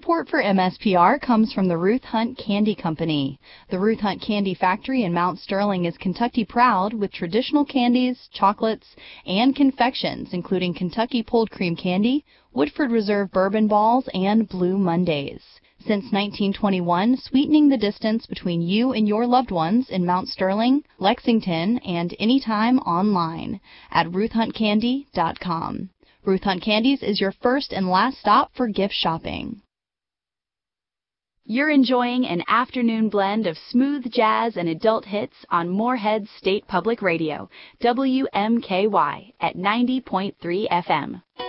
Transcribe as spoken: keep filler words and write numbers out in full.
Support for M S P R comes from the Ruth Hunt Candy Company. The Ruth Hunt Candy Factory in Mount Sterling is Kentucky proud with traditional candies, chocolates, and confections, including Kentucky Pulled Cream Candy, Woodford Reserve Bourbon Balls, and Blue Mondays. Since nineteen twenty-one, sweetening the distance between you and your loved ones in Mount Sterling, Lexington, and anytime online at ruth hunt candy dot com. Ruth Hunt Candies is your first and last stop for gift shopping. You're enjoying an afternoon blend of smooth jazz and adult hits on Moorhead State Public Radio, W M K Y, at ninety point three F M.